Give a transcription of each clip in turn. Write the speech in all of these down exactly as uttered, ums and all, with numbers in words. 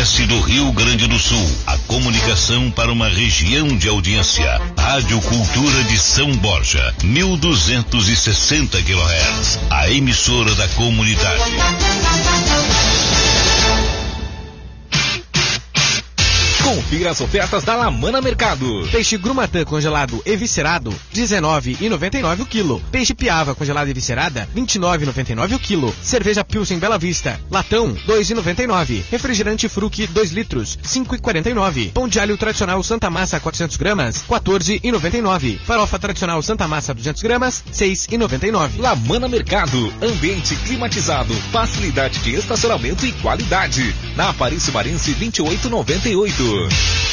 oeste do Rio Grande do Sul. A comunicação para uma região de audiência. Rádio Cultura de São Borja, mil duzentos e sessenta quilohertz. A emissora da comunidade. Confira as ofertas da Lamana Mercado. Peixe grumatã congelado e viscerado, dezenove reais e noventa e nove centavos o quilo. Peixe piava congelado e viscerada, vinte e nove reais e noventa e nove centavos o quilo. Cerveja Pilsen Bela Vista, latão, dois reais e noventa e nove centavos. Refrigerante Fruc, dois litros, cinco reais e quarenta e nove centavos. Pão de alho tradicional Santa Massa, quatrocentos gramas, quatorze reais e noventa e nove centavos. Farofa tradicional Santa Massa, duzentos gramas, seis reais e noventa e nove centavos. Lamana Mercado, ambiente climatizado, facilidade de estacionamento e qualidade. Na Aparício Marense, vinte e oito reais e noventa e oito centavos.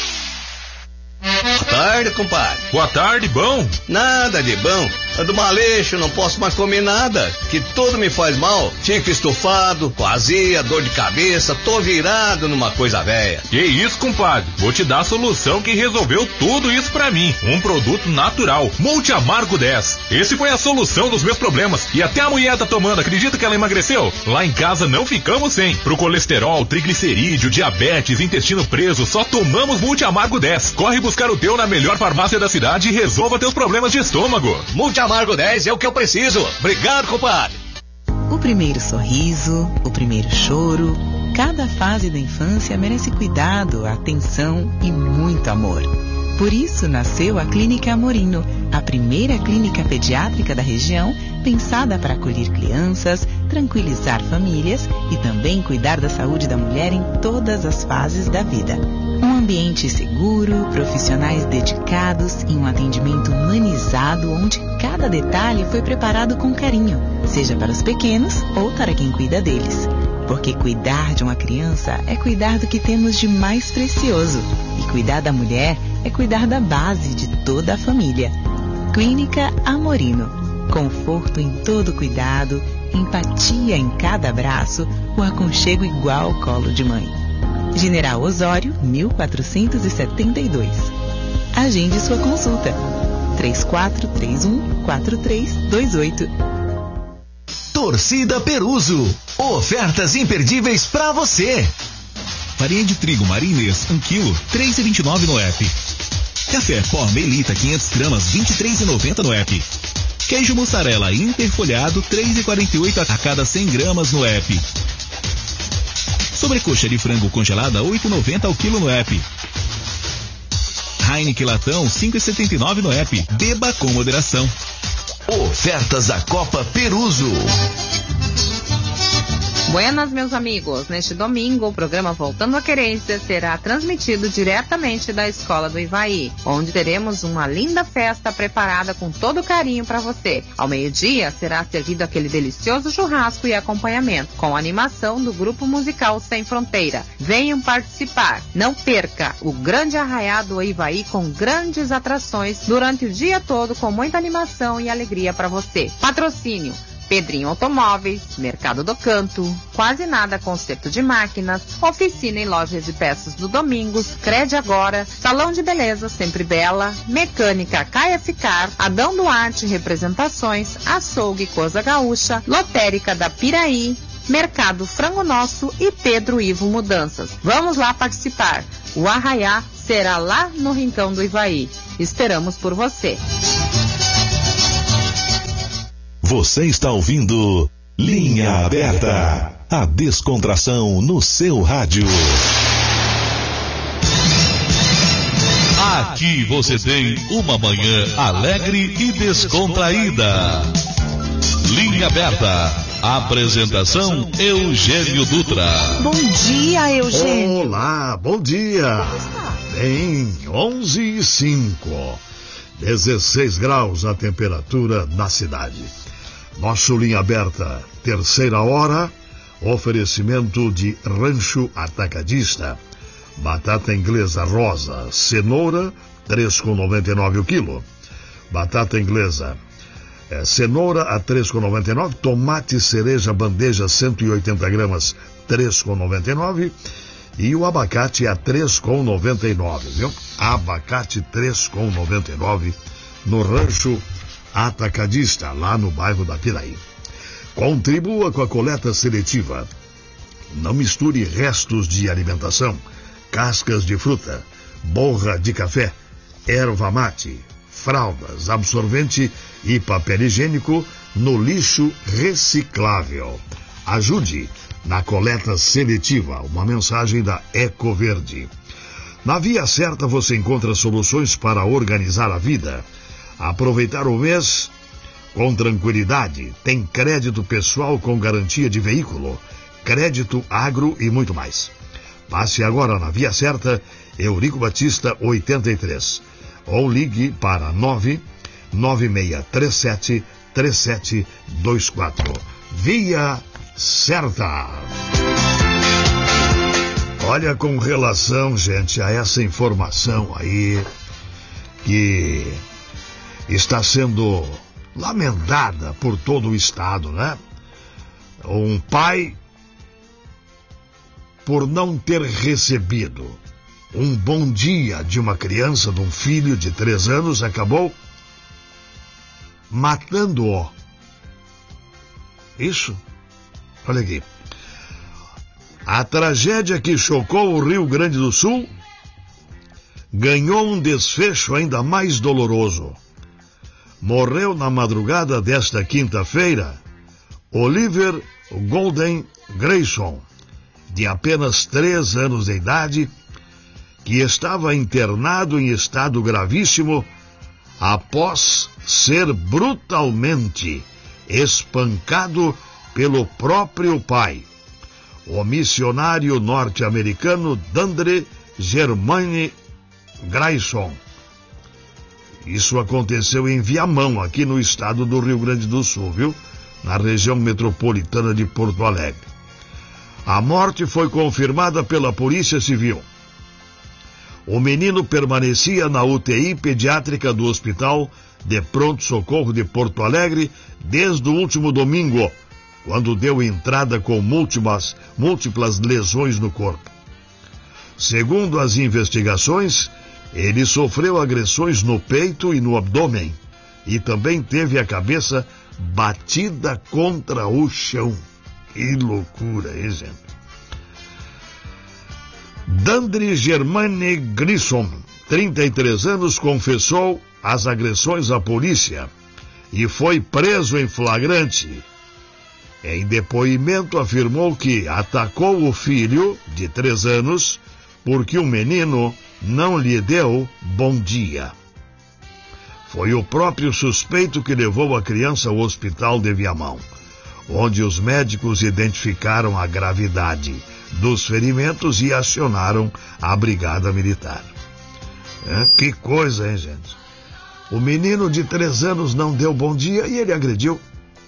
Boa tarde, compadre. Boa tarde, bom? Nada de bom. Ando maleixo, não posso mais comer nada, que tudo me faz mal. Fico estufado, com azia, dor de cabeça, tô virado numa coisa velha. Que isso, compadre? Vou te dar a solução que resolveu tudo isso pra mim. Um produto natural, Multi Amargo dez. Esse foi a solução dos meus problemas. E até a mulher tá tomando, acredita que ela emagreceu? Lá em casa não ficamos sem. Pro colesterol, triglicerídeo, diabetes, intestino preso, só tomamos Multi Amargo dez. Corre buscar o teu na melhor farmácia da cidade e resolva teus problemas de estômago. Multi Amargo dez é o que eu preciso. Obrigado, compadre. O primeiro sorriso, o primeiro choro, cada fase da infância merece cuidado, atenção e muito amor. Por isso nasceu a Clínica Amorino, a primeira clínica pediátrica da região, pensada para acolher crianças, tranquilizar famílias e também cuidar da saúde da mulher em todas as fases da vida. Um ambiente seguro, profissionais dedicados e um atendimento humanizado onde cada detalhe foi preparado com carinho, seja para os pequenos ou para quem cuida deles. Porque cuidar de uma criança é cuidar do que temos de mais precioso. E cuidar da mulher é cuidar da base de toda a família. Clínica Amorino. Conforto em todo cuidado, empatia em cada abraço, o aconchego igual ao colo de mãe. General Osório, mil quatrocentos e setenta e dois. Agende sua consulta. três quatro três um, quatro três dois oito. Torcida Peruso. Ofertas imperdíveis pra você. Farinha de trigo Marinês, um quilo, três reais e vinte e nove centavos no app. Café pó Melita, quinhentas gramas, vinte e três reais e noventa centavos no app. Queijo mussarela interfolhado, três reais e quarenta e oito centavos a cada cem gramas no app. Sobrecoxa de frango congelada, oito reais e noventa centavos ao quilo no app. Heineken Latão, cinco reais e setenta e nove centavos no app. Beba com moderação. Ofertas da Copa Peruso. Buenas, meus amigos. Neste domingo, o programa Voltando à Querência será transmitido diretamente da Escola do Ivaí, onde teremos uma linda festa preparada com todo carinho para você. Ao meio-dia, será servido aquele delicioso churrasco e acompanhamento, com a animação do grupo musical Sem Fronteira. Venham participar. Não perca o grande arraiado do Ivaí com grandes atrações durante o dia todo, com muita animação e alegria para você. Patrocínio Pedrinho Automóveis, Mercado do Canto, Quase Nada Conserto de Máquinas, Oficina e Lojas de Peças do Domingos, Crede Agora, Salão de Beleza Sempre Bela, Mecânica K F Car, Adão Duarte Representações, Açougue Coisa Gaúcha, Lotérica da Piraí, Mercado Frango Nosso e Pedro Ivo Mudanças. Vamos lá participar. O arraiá será lá no Rincão do Ivaí. Esperamos por você. Você está ouvindo Linha Aberta, a descontração no seu rádio. Aqui você tem uma manhã alegre e descontraída. Linha Aberta. Apresentação Eugênio Dutra. Bom dia, Eugênio. Olá, bom dia. Como está? Bem, onze e cinco. dezesseis graus a temperatura na cidade. Nosso Linha Aberta, terceira hora, oferecimento de Rancho Atacadista. Batata inglesa rosa, cenoura, três reais e noventa e nove centavos o quilo. Batata inglesa, é, cenoura a três reais e noventa e nove centavos. Tomate cereja bandeja, cento e oitenta gramas, três reais e noventa e nove centavos. E o abacate a três reais e noventa e nove centavos, viu? Abacate três reais e noventa e nove centavos no Rancho Atacadista, lá no bairro da Piraí. Contribua com a coleta seletiva. Não misture restos de alimentação, cascas de fruta, borra de café, erva mate, fraldas, absorvente e papel higiênico no lixo reciclável. Ajude na coleta seletiva. Uma mensagem da Ecoverde. Na Via Certa você encontra soluções para organizar a vida. Aproveitar o mês com tranquilidade. Tem crédito pessoal com garantia de veículo, crédito agro e muito mais. Passe agora na Via Certa, Eurico Batista oitenta e três. Ou ligue para nove nove seis três sete três sete dois quatro. Via Certa. Olha, com relação, gente, a essa informação aí que está sendo lamentada por todo o estado, né? Um pai, por não ter recebido um bom dia de uma criança, de um filho de três anos, acabou matando-o. Isso? Olha aqui. A tragédia que chocou o Rio Grande do Sul ganhou um desfecho ainda mais doloroso. Morreu na madrugada desta quinta-feira Oliver Golden Grayson, de apenas três anos de idade, que estava internado em estado gravíssimo após ser brutalmente espancado pelo próprio pai, o missionário norte-americano Dandre Germaine Grayson. Isso aconteceu em Viamão, aqui no estado do Rio Grande do Sul, viu? Na região metropolitana de Porto Alegre. A morte foi confirmada pela Polícia Civil. O menino permanecia na U T I pediátrica do Hospital de Pronto-Socorro de Porto Alegre desde o último domingo, quando deu entrada com múltiplas, múltiplas lesões no corpo. Segundo as investigações, ele sofreu agressões no peito e no abdômen e também teve a cabeça batida contra o chão. Que loucura, hein, gente? Dandre Germaine Grayson, trinta e três anos, confessou as agressões à polícia e foi preso em flagrante. Em depoimento, afirmou que atacou o filho, de três anos, porque o menino não lhe deu bom dia. Foi o próprio suspeito que levou a criança ao hospital de Viamão, onde os médicos identificaram a gravidade dos ferimentos e acionaram a brigada militar. É, que coisa, hein, gente? O menino de três anos não deu bom dia e ele agrediu.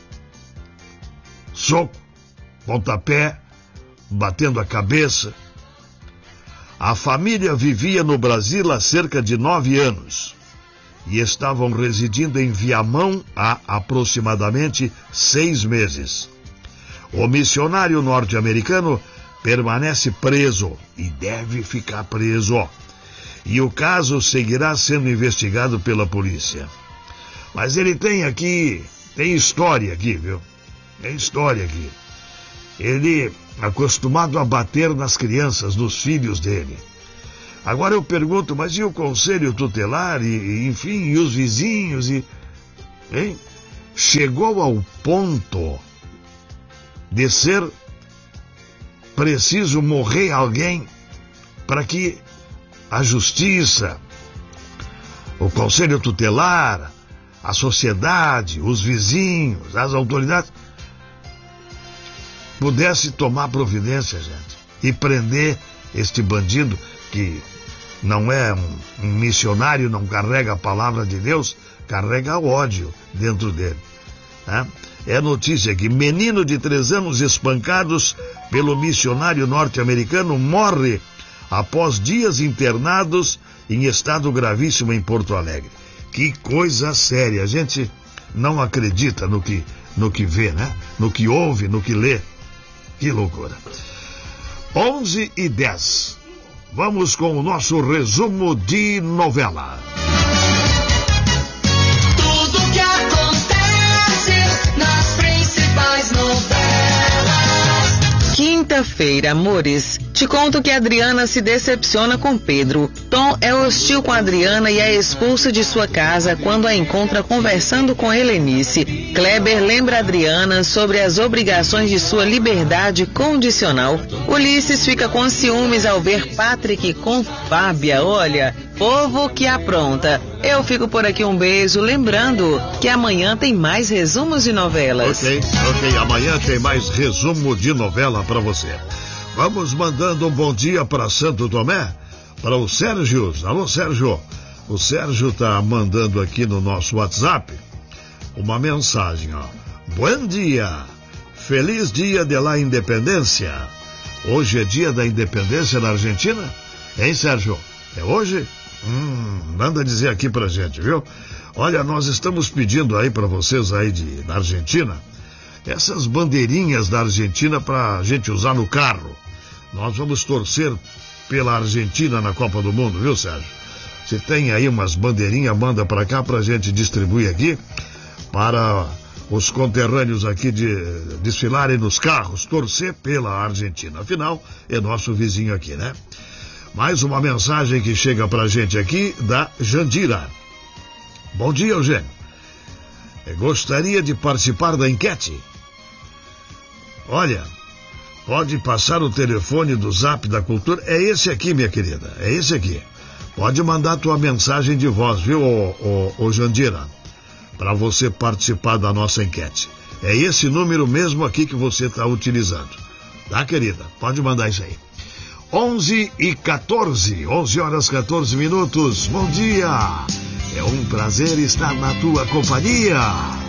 Soco, pontapé, batendo a cabeça. A família vivia no Brasil há cerca de nove anos e estavam residindo em Viamão há aproximadamente seis meses. O missionário norte-americano permanece preso e deve ficar preso. E o caso seguirá sendo investigado pela polícia. Mas ele tem aqui, tem história aqui, viu? Tem história aqui. Ele acostumado a bater nas crianças, nos filhos dele. Agora eu pergunto, mas e o conselho tutelar, e, e enfim, e os vizinhos, e... Hein? Chegou ao ponto de ser preciso morrer alguém para que a justiça, o conselho tutelar, a sociedade, os vizinhos, as autoridades pudesse tomar providência, gente, e prender este bandido que não é um, um missionário, não carrega a palavra de Deus, carrega ódio dentro dele, né? É notícia que menino de três anos espancados pelo missionário norte-americano morre após dias internados em estado gravíssimo em Porto Alegre. Que coisa séria, a gente não acredita no que, no que vê, né? No que ouve, no que lê. Que loucura. onze e dez. Vamos com o nosso resumo de novela. Tudo que acontece nas principais novelas. Quinta Quinta-feira, amores. Te conto que Adriana se decepciona com Pedro. Tom é hostil com Adriana e a expulsa de sua casa quando a encontra conversando com Helenice. Kleber lembra Adriana sobre as obrigações de sua liberdade condicional. Ulisses fica com ciúmes ao ver Patrick com Fábia. Olha, povo que apronta. Eu fico por aqui, um beijo, lembrando que amanhã tem mais resumos de novelas. Ok, ok, amanhã tem mais resumo de novela para você. Vamos mandando um bom dia para Santo Tomé, para o Sérgio. Alô, Sérgio. O Sérgio tá mandando aqui no nosso WhatsApp uma mensagem, ó. Bom dia, feliz dia de la Independência. Hoje é dia da independência na Argentina? Hein, Sérgio? É hoje? Hum, manda dizer aqui pra gente, viu? Olha, nós estamos pedindo aí pra vocês aí de, da Argentina, essas bandeirinhas da Argentina pra gente usar no carro. Nós vamos torcer pela Argentina na Copa do Mundo, viu, Sérgio? Se tem aí umas bandeirinhas, manda pra cá pra gente distribuir aqui, para os conterrâneos aqui de desfilarem nos carros, torcer pela Argentina. Afinal, é nosso vizinho aqui, né? Mais uma mensagem que chega pra gente aqui da Jandira. Bom dia, Eugênio. Eu gostaria de participar da enquete. Olha, pode passar o telefone do Zap da Cultura. É esse aqui, minha querida. É esse aqui. Pode mandar tua mensagem de voz, viu, ô, ô, ô Jandira? Para você participar da nossa enquete. É esse número mesmo aqui que você está utilizando. Tá, querida? Pode mandar isso aí. onze e quatorze, onze horas quatorze minutos. Bom dia. É um prazer estar na tua companhia.